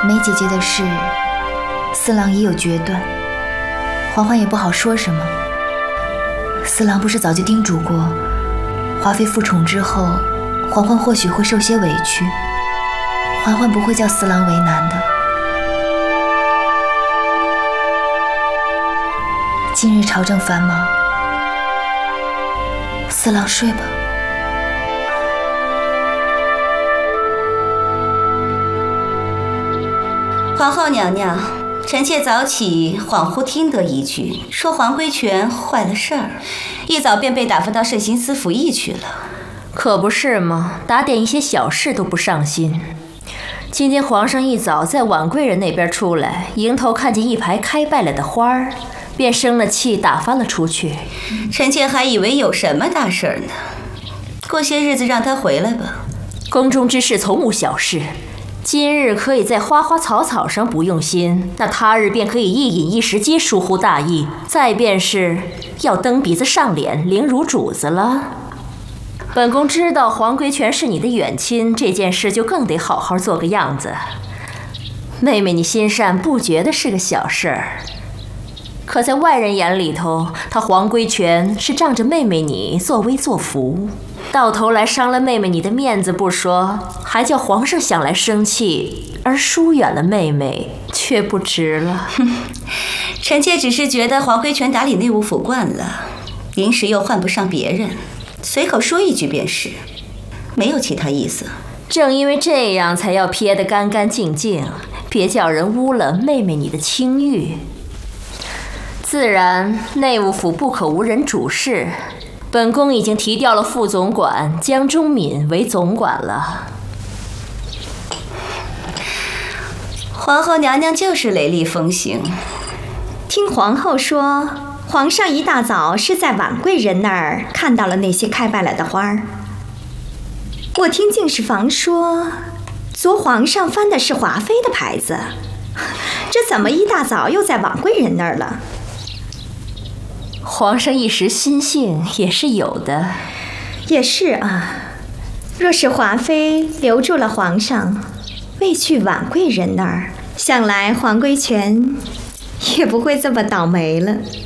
梅姐姐的事，四郎已有决断，嬛嬛也不好说什么。四郎不是早就叮嘱过，华妃复宠之后，嬛嬛或许会受些委屈，嬛嬛不会叫四郎为难的。今日朝政繁忙，四郎睡吧。 皇后娘娘，臣妾早起，恍惚听得一句，说黄规全坏了事儿，一早便被打发到慎刑司服役去了。 可不是吗？打点一些小事都不上心。今天皇上一早在婉贵人那边出来，迎头看见一排开败了的花儿，便生了气，打发了出去。 臣妾还以为有什么大事儿呢。过些日子让他回来吧。 宫中之事从无小事。今日可以在花花草草上不用心，那他日便可以一饮一食皆疏忽大意。再便是要蹬鼻子上脸，凌辱主子了。本宫知道黄规全是你的远亲，这件事就更得好好做个样子。妹妹你心善，不觉得是个小事儿，可在外人眼里头，他黄规全是仗着妹妹你作威作福，到头来伤了妹妹你的面子不说，还叫皇上想来生气，而疏远了妹妹，却不值了。 臣妾只是觉得黄规全打理内务府惯了，临时又换不上别人，随口说一句便是，没有其他意思。 正因为这样，才要撇得干干净净，别叫人污了妹妹你的清誉。自然，内务府不可无人主事。本宫已经提调了副总管江忠敏为总管了。 皇后娘娘就是雷厉风行。 听皇后说，皇上一大早是在婉贵人那儿看到了那些开败了的花儿。我听敬事房说，昨皇上翻的是华妃的牌子，这怎么一大早又在婉贵人那儿了？ 皇上一时心性也是有的。 也是啊，若是华妃留住了皇上，未去婉贵人那儿，想来黄规全也不会这么倒霉了。